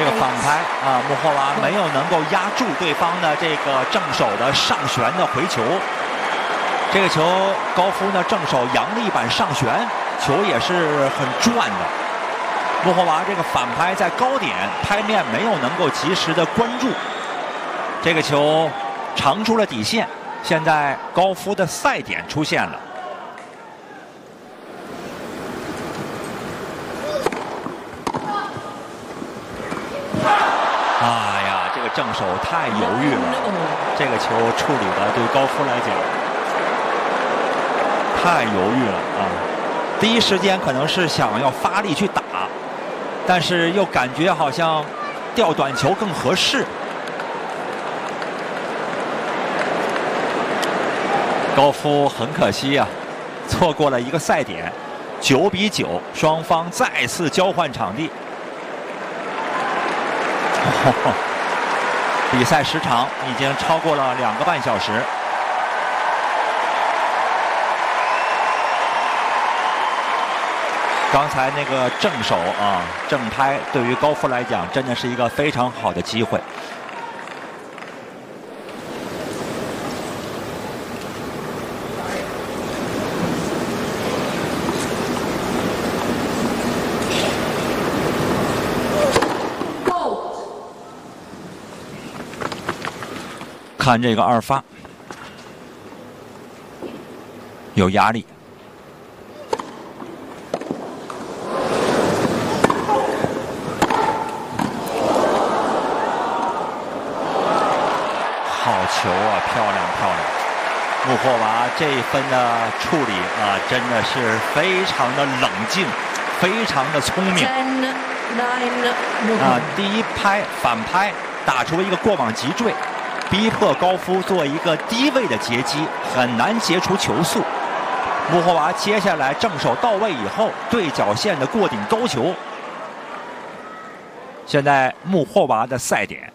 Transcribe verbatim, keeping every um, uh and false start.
这个反拍啊，穆霍娃没有能够压住对方的这个正手的上旋的回球。这个球高夫呢正手扬力板上旋，球也是很转的。穆霍娃这个反拍在高点拍面没有能够及时的关注，这个球长出了底线。现在高夫的赛点出现了。哎呀，这个正手太犹豫了，这个球处理的对高夫来讲太犹豫了啊！第一时间可能是想要发力去打，但是又感觉好像吊短球更合适。高夫很可惜啊，错过了一个赛点，九比九，双方再次交换场地。比赛时长已经超过了两个半小时。刚才那个正手啊，正拍对于高夫来讲真的是一个非常好的机会。看这个二发，有压力。好球啊，漂亮漂亮！穆霍娃这一分的处理啊，真的是非常的冷静，非常的聪明。啊，第一拍反拍打出一个过网急坠。逼迫高夫做一个低位的截击，很难截出球速。穆霍娃接下来正手到位以后，对角线的过顶勾球。现在穆霍娃的赛点。